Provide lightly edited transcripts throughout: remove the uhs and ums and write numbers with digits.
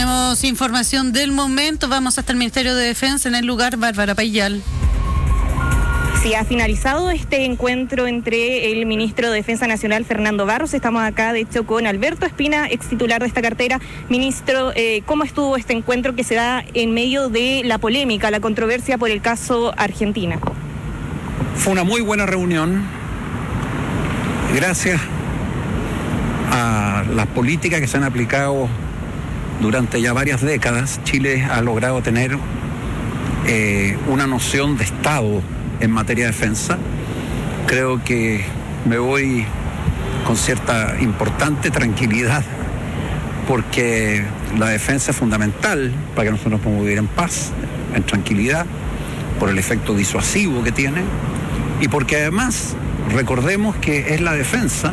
Tenemos información del momento. Vamos hasta el Ministerio de Defensa. En el lugar, Bárbara Payal. Sí, ha finalizado este encuentro entre el ministro de Defensa Nacional, Fernando Barros. Estamos acá, de hecho, con Alberto Espina, ex titular de esta cartera. Ministro, ¿cómo estuvo este encuentro que se da en medio de la polémica, la controversia por el caso Argentina? Fue una muy buena reunión. Gracias a las políticas que se han aplicado durante ya varias décadas, Chile ha logrado tener una noción de Estado en materia de defensa. Creo que me voy con cierta importante tranquilidad, porque la defensa es fundamental para que nosotros podamos vivir en paz, en tranquilidad, por el efecto disuasivo que tiene, y porque además recordemos que es la defensa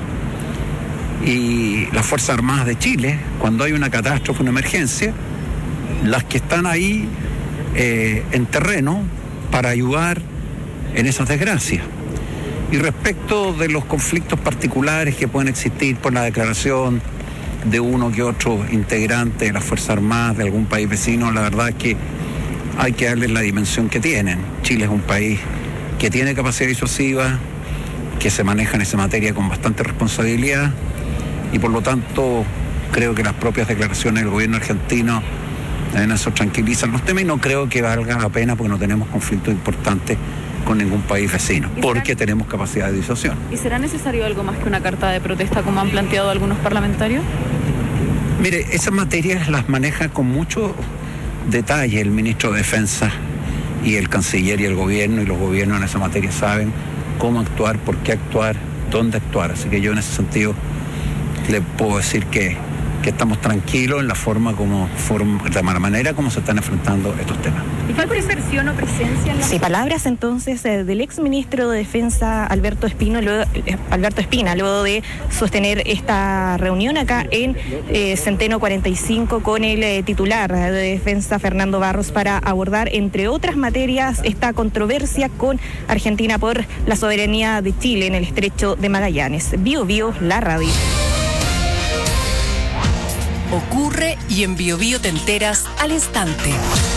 y las Fuerzas Armadas de Chile, cuando hay una catástrofe, una emergencia, las que están ahí en terreno para ayudar en esas desgracias. Y respecto de los conflictos particulares que pueden existir por la declaración de uno que otro integrante de las Fuerzas Armadas de algún país vecino, la verdad es que hay que darles la dimensión que tienen. Chile es un país que tiene capacidad disuasiva, que se maneja en esa materia con bastante responsabilidad, y por lo tanto creo que las propias declaraciones del gobierno argentino en eso tranquilizan los temas, y no creo que valga la pena, porque no tenemos conflictos importantes con ningún país vecino, porque tenemos capacidad de disuasión. ¿Y será necesario algo más que una carta de protesta, como han planteado algunos parlamentarios? Mire, esas materias las maneja con mucho detalle el ministro de Defensa y el canciller y el gobierno, y los gobiernos en esa materia saben cómo actuar, por qué actuar, dónde actuar. Así que yo en ese sentido le puedo decir que estamos tranquilos en la de la manera como se están enfrentando estos temas. ¿Y falta inversión o presencia en la... Sí, palabras entonces del ex ministro de Defensa, Alberto Espina, luego de sostener esta reunión acá en Centeno 45 con el titular de Defensa, Fernando Barros, para abordar, entre otras materias, esta controversia con Argentina por la soberanía de Chile en el estrecho de Magallanes. Bio Bio, la radio. Ocurre y en Bio Bio te enteras al instante.